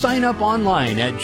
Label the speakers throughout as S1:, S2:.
S1: Sign up online at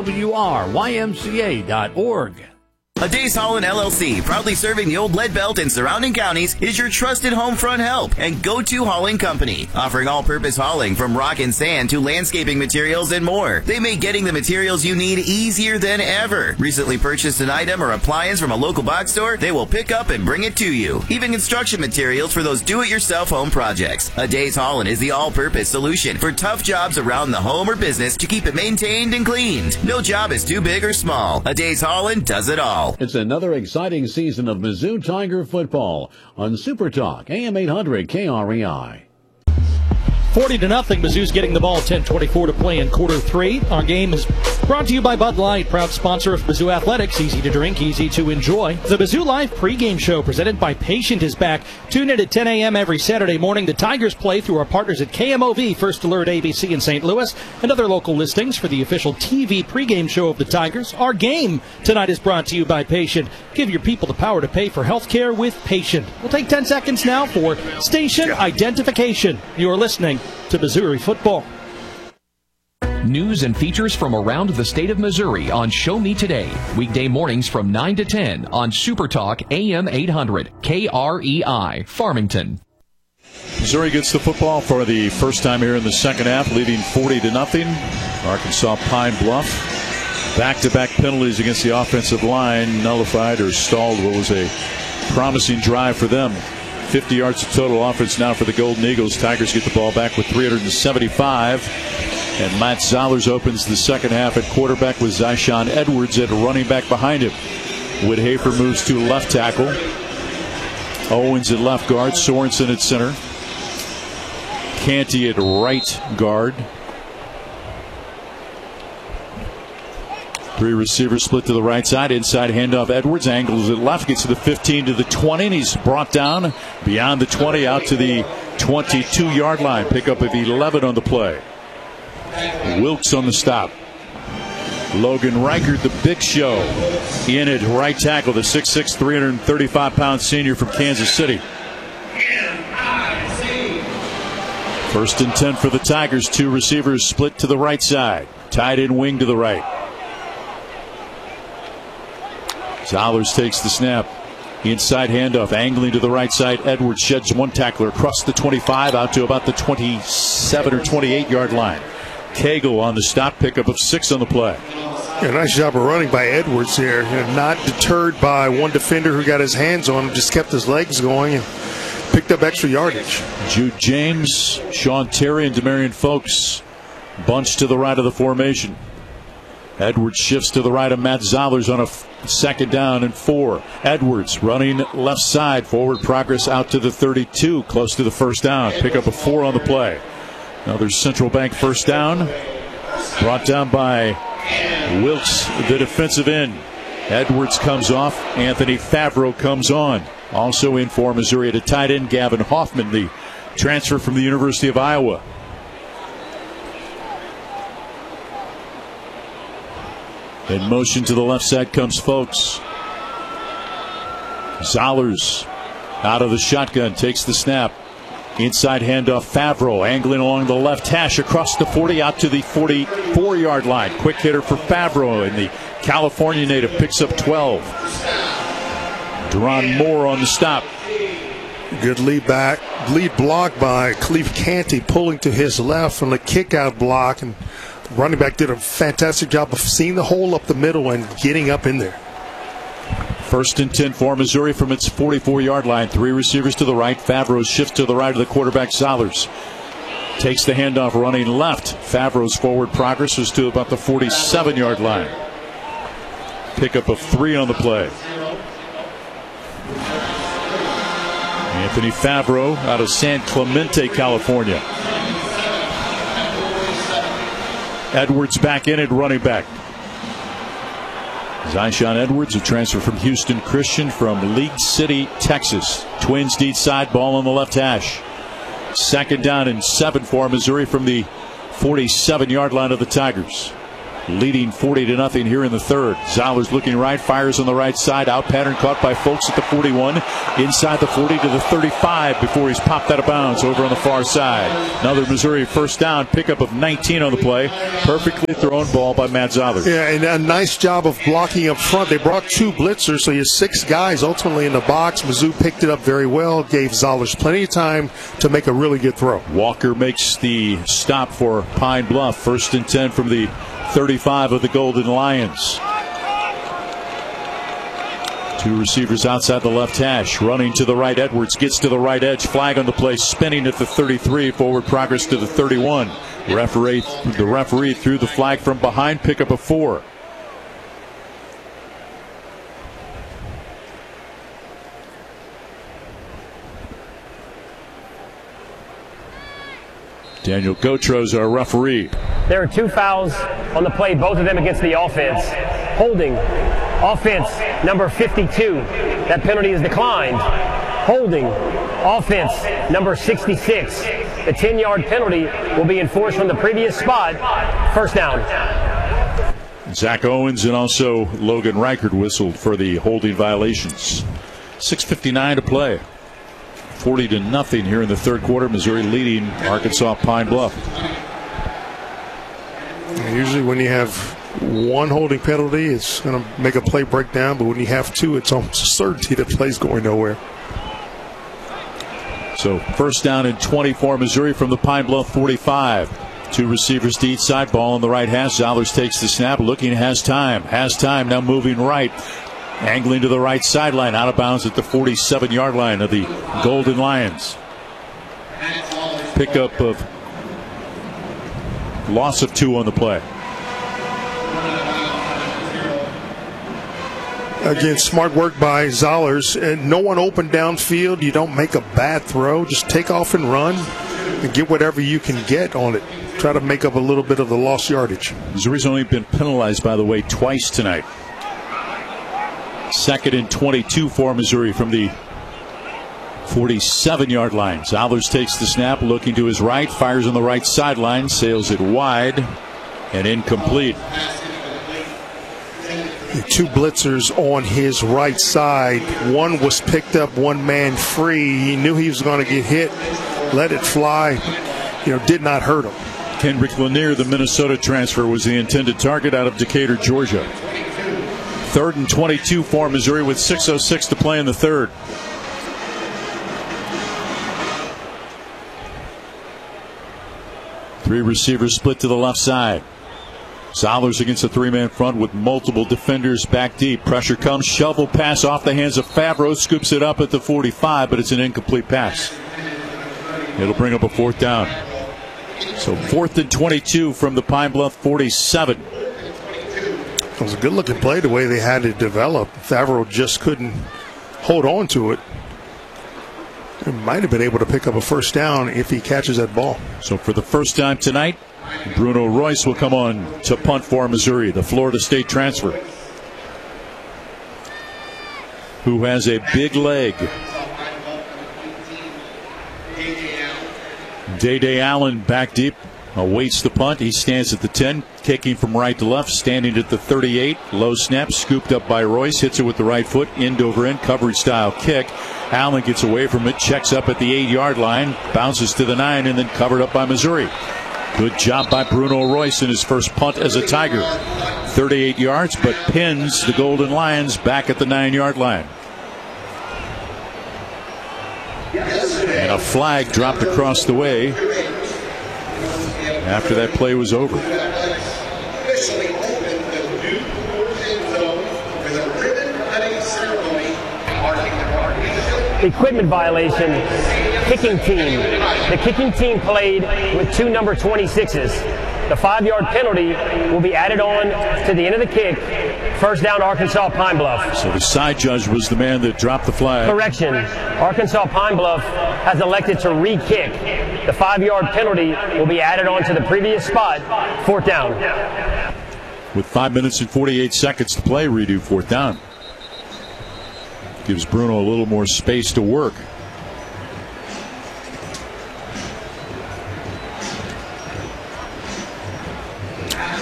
S1: gwrymca.org.
S2: A Days Holland LLC, proudly serving the old Lead Belt and surrounding counties, is your trusted home front help and go-to hauling company, offering all-purpose hauling from rock and sand to landscaping materials and more. They make getting the materials you need easier than ever. Recently purchased an item or appliance from a local box store, they will pick up and bring it to you. Even construction materials for those do-it-yourself home projects. A Days Holland is the all-purpose solution for tough jobs around the home or business to keep it maintained and cleaned. No job is too big or small. A Days Holland does it all.
S3: It's another exciting season of Mizzou Tiger football on Super Talk, AM 800 KREI.
S4: 40-0. Mizzou's getting the ball. 10:24 to play in quarter three. Our game is brought to you by Bud Light, proud sponsor of Mizzou Athletics. Easy to drink, easy to enjoy. The Mizzou Live pregame show presented by Patient is back. Tune in at 10 a.m. every Saturday morning. The Tigers play through our partners at KMOV, First Alert ABC in St. Louis, and other local listings for the official TV pregame show of the Tigers. Our game tonight is brought to you by Patient. Give your people the power to pay for health care with Patient. We'll take 10 seconds now for station identification. You're listening to Missouri football.
S5: News and features from around the state of Missouri on Show Me Today. Weekday mornings from 9 to 10 on Super Talk AM 800 KREI Farmington.
S6: Missouri gets the football for the first time here in the second half, leading 40-0. Arkansas Pine Bluff. Back-to-back penalties against the offensive line nullified or stalled what was a promising drive for them. 50 yards of total offense now for the Golden Eagles. Tigers get the ball back with 375. And Matt Zollers opens the second half at quarterback with Zyshawn Edwards at running back behind him. Woodhafer moves to left tackle. Owens at left guard. Sorensen at center. Canty at right guard. Three receivers split to the right side. Inside handoff Edwards. Angles it left. Gets to the 15 to the 20. And he's brought down beyond the 20 out to the 22-yard line. Pickup of 11 on the play. Wilkes on the stop. Logan Reichert, the big show, in at right tackle. The 6'6", 335-pound senior from Kansas City. First and 10 for the Tigers. Two receivers split to the right side. Tight end wing to the right. Zollers takes the snap. Inside handoff, angling to the right side. Edwards sheds one tackler across the 25 out to about the 27 or 28-yard line. Cagle on the stop, pickup of 6 on the play.
S7: Yeah, nice job of running by Edwards here. Not deterred by one defender who got his hands on him, just kept his legs going and picked up extra yardage.
S6: Jude James, Sean Terry, and Demarion Folks bunched to the right of the formation. Edwards shifts to the right of Matt Zollers on a second down and 4. Edwards running left side. Forward progress out to the 32, close to the first down. Pick up a 4 on the play. Another Central Bank first down. Brought down by Wilkes, the defensive end. Edwards comes off. Anthony Favreau comes on. Also in for Missouri at a tight end, Gavin Hoffman, the transfer from the University of Iowa. In motion to the left side comes Folks. Zollers out of the shotgun, takes the snap. Inside handoff, Favreau angling along the left hash across the 40 out to the 44-yard line. Quick hitter for Favreau, and the California native picks up 12. Deron Moore on the stop.
S7: Good lead block by Cleve Canty, pulling to his left from the kick-out block, and running back did a fantastic job of seeing the hole up the middle and getting up in there.
S6: First and 10 for Missouri from its 44-yard line. Three receivers to the right. Favreau shifts to the right of the quarterback, Zollers. Takes the handoff running left. Favreau's forward progress was to about the 47-yard line. Pickup of 3 on the play. Anthony Favreau out of San Clemente, California. Edwards back in at running back. Zyshawn Edwards, a transfer from Houston Christian from League City, Texas. Twins deep side, ball on the left hash. Second down and 7 for Missouri from the 47-yard line of the Tigers. leading 40-0 here in the third. Zollers looking right, fires on the right side, out pattern caught by Folks at the 41, inside the 40 to the 35 before he's popped out of bounds over on the far side. Another Missouri first down, pickup of 19 on the play. Perfectly thrown ball by Matt Zollers.
S7: Yeah, and a nice job of blocking up front. They brought 2 blitzers, so you had 6 guys ultimately in the box. Mizzou picked it up very well, gave Zollers plenty of time to make a really good throw.
S6: Walker makes the stop for Pine Bluff. 1st and 10 from the 35 of the Golden Lions. 2 receivers outside the left hash. Running to the right, Edwards gets to the right edge. Flag on the play, spinning at the 33. Forward progress to the 31. The referee threw the flag from behind. Pickup of 4. Daniel Gotros, our referee.
S8: There are 2 fouls on the play, both of them against the offense. Holding, offense, number 52. That penalty is declined. Holding, offense, number 66. The 10-yard penalty will be enforced from the previous spot. First down.
S6: Zach Owens and also Logan Reichert whistled for the holding violations. 6:59 to play. 40-0 here in the third quarter. Missouri leading Arkansas Pine Bluff.
S7: Usually when you have 1 holding penalty, it's going to make a play break down, but when you have 2, it's almost a certainty that play's going nowhere.
S6: So first down and 24, Missouri from the Pine Bluff 45. 2 receivers to each side, ball on the right hash. Zollers takes the snap, looking, has time, now moving right. Angling to the right sideline, out of bounds at the 47-yard line of the Golden Lions. Pickup of loss of 2 on the play.
S7: Again, smart work by Zollers. And no one open downfield. You don't make a bad throw. Just take off and run and get whatever you can get on it. Try to make up a little bit of the lost yardage.
S6: Missouri's only been penalized, by the way, twice tonight. 2nd and 22 for Missouri from the 47-yard line. Zollers takes the snap, looking to his right, fires on the right sideline, sails it wide and incomplete.
S7: 2 blitzers on his right side. 1 was picked up, 1 man free. He knew he was going to get hit, let it fly. Did not hurt him.
S6: Kendrick Lanier, the Minnesota transfer, was the intended target out of Decatur, Georgia. 3rd and 22 for Missouri with 6:06 to play in the third. Three receivers split to the left side. Zollers against a 3-man front with multiple defenders back deep. Pressure comes, shovel pass off the hands of Favreau, scoops it up at the 45, but it's an incomplete pass. It'll bring up a 4th down. So 4th and 22 from the Pine Bluff 47.
S7: It was a good-looking play the way they had it develop. Favreau just couldn't hold on to it. He might have been able to pick up a first down if he catches that ball.
S6: So for the first time tonight, Bruno Royce will come on to punt for Missouri, the Florida State transfer, who has a big leg. Day Allen back deep, awaits the punt. He stands at the 10, kicking from right to left, standing at the 38. Low snap, scooped up by Royce, hits it with the right foot, end over end, coverage style kick. Allen gets away from it, checks up at the 8-yard line, bounces to the 9, and then covered up by Missouri. Good job by Bruno Royce in his first punt as a Tiger. 38 yards, but pins the Golden Lions back at the 9-yard line. And a flag dropped across the way after that play was over.
S8: Equipment violation, kicking team. The kicking team played with 2 number 26s. The 5-yard penalty will be added on to the end of the kick. First down, Arkansas Pine Bluff.
S6: So the side judge was the man that dropped the flag.
S8: Correction. Arkansas Pine Bluff has elected to re-kick. The 5-yard penalty will be added on to the previous spot. 4th down.
S6: With 5 minutes and 48 seconds to play, redo 4th down. Gives Bruno a little more space to work.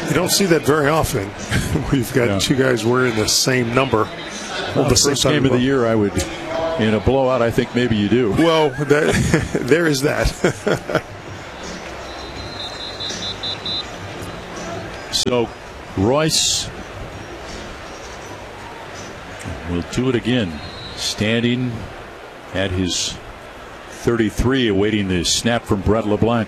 S7: You don't see that very often. We've got two guys wearing the same number.
S6: Well, the first game of the year, I would, in a blowout, I think maybe you do.
S7: Well, there is that.
S6: So, Royce will do it again, standing at his 33, awaiting the snap from Brett LeBlanc.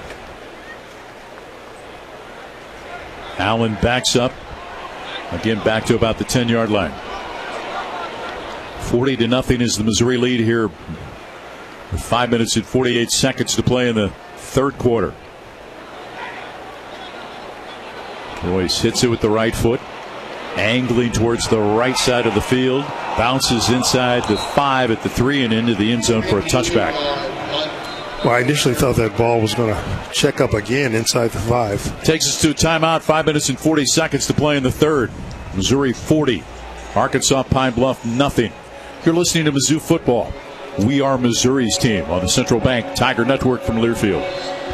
S6: Allen backs up, again back to about the 10-yard line. 40-0 is the Missouri lead here with 5 minutes and 48 seconds to play in the third quarter. Royce hits it with the right foot, angling towards the right side of the field, bounces inside the 5 at the 3 and into the end zone for a touchback.
S7: Well, I initially thought that ball was going to check up again inside the 5.
S6: Takes us to a timeout, 5 minutes and 40 seconds to play in the third. Missouri 40, Arkansas Pine Bluff nothing. You're listening to Mizzou football. We are Missouri's team on the Central Bank Tiger Network from Learfield.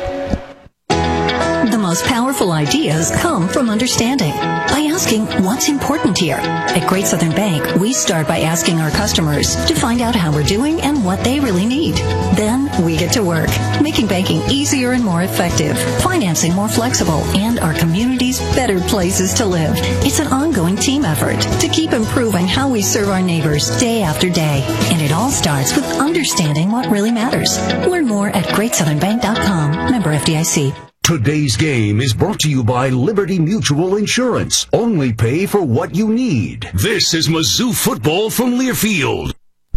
S9: The most powerful ideas come from understanding. By asking what's important here. At Great Southern Bank, we start by asking our customers to find out how we're doing and what they really need. Then we get to work, making banking easier and more effective, financing more flexible, and our communities better places to live. It's an ongoing team effort to keep improving how we serve our neighbors day after day. And it all starts with understanding what really matters. Learn more at GreatSouthernBank.com. Member FDIC.
S10: Today's game is brought to you by Liberty Mutual Insurance. Only pay for what you need. This is Mizzou football from Learfield.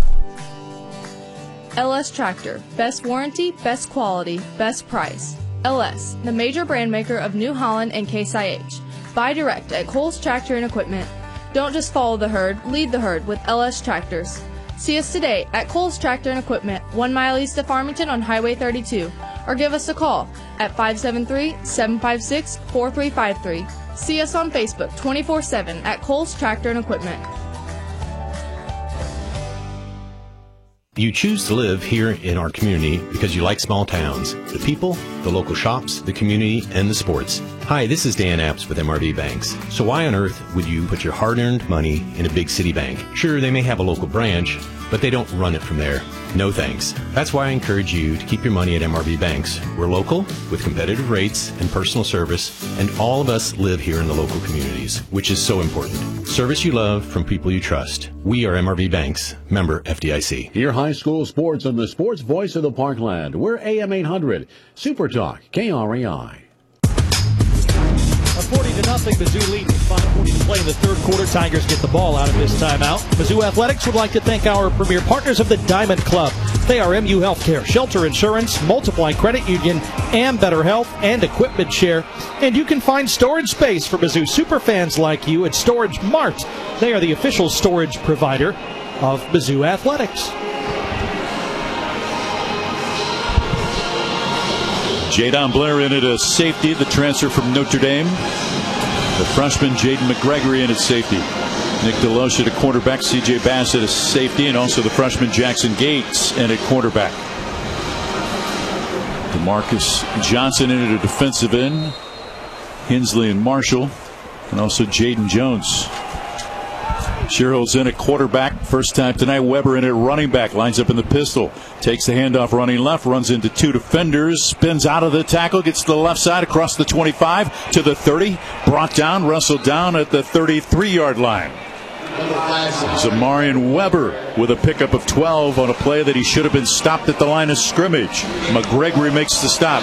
S11: LS Tractor. Best warranty, best quality, best price. LS, the major brand maker of New Holland and Case IH. Buy direct at Kohl's Tractor and Equipment. Don't just follow the herd, lead the herd with LS Tractors. See us today at Kohl's Tractor and Equipment, 1 mile east of Farmington on Highway 32. Or give us a call at 573-756-4353. See us on Facebook 24/7 at Kohl's Tractor and Equipment.
S12: You choose to live here in our community because you like small towns, the people, the local shops, the community, and the sports. Hi, this is Dan Apps with MRB Banks. So why on earth would you put your hard-earned money in a big city bank? Sure, they may have a local branch, but they don't run it from there. No thanks. That's why I encourage you to keep your money at MRB Banks. We're local, with competitive rates and personal service, and all of us live here in the local communities, which is so important. Service you love from people you trust. We are MRB Banks, member FDIC.
S3: Hear high school sports on the sports voice of the Parkland. We're AM 800, Super Talk, KREI.
S4: A 40-0 Mizzou lead with 5:40 to play in the third quarter. Tigers get the ball out of this timeout. Mizzou Athletics would like to thank our premier partners of the Diamond Club. They are MU Healthcare, Shelter Insurance, Multiply Credit Union, and Better Health, and Equipment Share. And you can find storage space for Mizzou superfans like you at Storage Mart. They are the official storage provider of Mizzou Athletics.
S6: Jadon Blair in at a safety, the transfer from Notre Dame. The freshman Jaden McGregory in at safety. Nick DeLoach at quarterback, C.J. Bass at a safety, and also the freshman Jackson Gates in at quarterback. DeMarcus Johnson in at a defensive end. Hensley and Marshall, and also Jaden Jones. Sherhill's in at quarterback. First time tonight. Weber in at running back. Lines up in the pistol. Takes the handoff running left. Runs into two defenders. Spins out of the tackle. Gets to the left side across the 25 to the 30. Brought down. Wrestled down at the 33-yard line. Zamarian Weber with a pickup of 12 on a play that he should have been stopped at the line of scrimmage. McGregory makes the stop.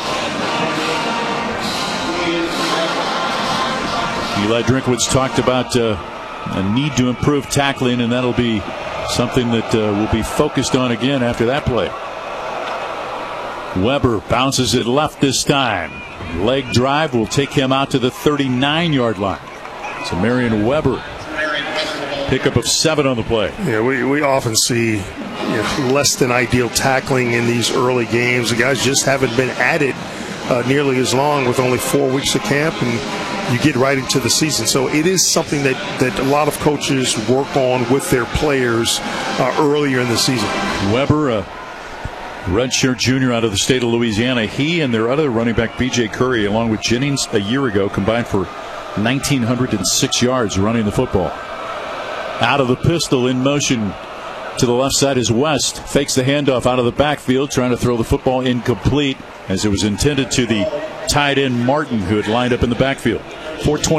S6: Eli Drinkwitz talked about a need to improve tackling, and that'll be something that will be focused on again after that play. Weber bounces it left this time. Leg drive will take him out to the 39-yard line. So Marion Weber, pickup of 7 on the play.
S7: Yeah, we often see less than ideal tackling in these early games. The guys just haven't been at it nearly as long with only 4 weeks of camp, and you get right into the season. So it is something that a lot of coaches work on with their players earlier in the season.
S6: Weber, a redshirt junior out of the state of Louisiana. He and their other running back, B.J. Curry, along with Jennings a year ago, combined for 1,906 yards running the football. Out of the pistol, in motion to the left side is West. Fakes the handoff out of the backfield, trying to throw the football incomplete as it was intended to the tight end Martin, who had lined up in the backfield. 4:20